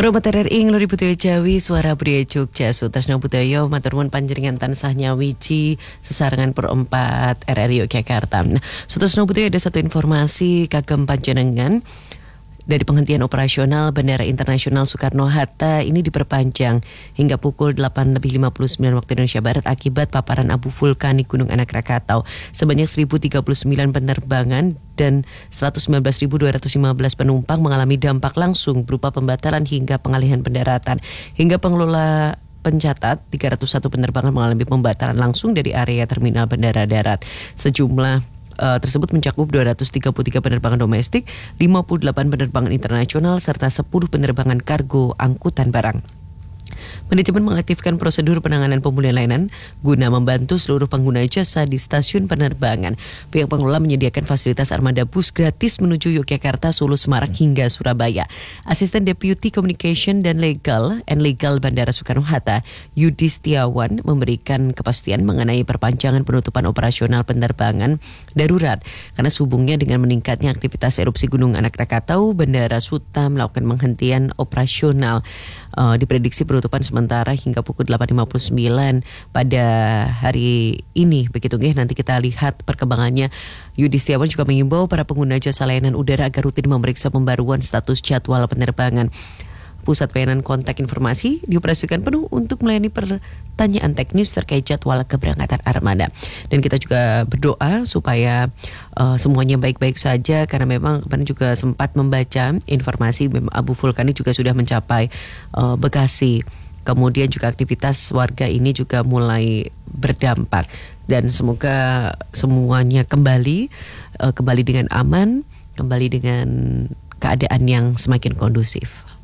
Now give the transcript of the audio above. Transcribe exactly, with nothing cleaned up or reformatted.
Promotor R I Ngluri Putih Jawi Suara Budaya Jogja Sutasna Budaya matur nuwun panjenengan tansah nyawiji sesarengan per empat R R I Yogyakarta. Sutasna Budaya, ada satu informasi kagem panjenengan. Dari penghentian operasional Bandara Internasional Soekarno-Hatta ini diperpanjang hingga pukul delapan lebih lima puluh sembilan waktu Indonesia Barat akibat paparan abu vulkanik Gunung Anak Rakatau. Sebanyak seribu tiga puluh sembilan penerbangan dan seratus sembilan belas ribu dua ratus lima belas penumpang mengalami dampak langsung berupa pembatalan hingga pengalihan pendaratan. Hingga pengelola pencatat tiga ratus satu penerbangan mengalami pembatalan langsung dari area terminal bandara darat. Sejumlah Uh, tersebut mencakup dua ratus tiga puluh tiga penerbangan domestik, lima puluh delapan penerbangan internasional, serta sepuluh penerbangan kargo angkutan barang. Manajemen mengaktifkan prosedur penanganan pemulihan layanan guna membantu seluruh pengguna jasa di stasiun penerbangan. Pihak pengelola menyediakan fasilitas armada bus gratis menuju Yogyakarta, Solo, Semarang hingga Surabaya. Asisten Deputy Communication dan Legal and Legal Bandara Soekarno-Hatta, Yudi Setiawan, memberikan kepastian mengenai perpanjangan penutupan operasional penerbangan darurat karena sehubungnya dengan meningkatnya aktivitas erupsi Gunung Anak Rakatau. Bandara Suta melakukan penghentian operasional. Uh, diprediksi penutupan sementara hingga pukul delapan lima puluh sembilan pada hari ini. Begitu nggih, nanti kita lihat perkembangannya. Yudi Setiawan juga mengimbau para pengguna jasa layanan udara agar rutin memeriksa pembaruan status jadwal penerbangan. Pusat Pelayanan Kontak Informasi dioperasikan penuh untuk melayani pertanyaan teknis terkait jadwal keberangkatan armada. Dan kita juga berdoa supaya uh, semuanya baik-baik saja, karena memang kemarin juga sempat membaca informasi abu vulkanik juga sudah mencapai uh, Bekasi. Kemudian juga aktivitas warga ini juga mulai berdampak. Dan semoga semuanya kembali uh, kembali dengan aman, kembali dengan keadaan yang semakin kondusif.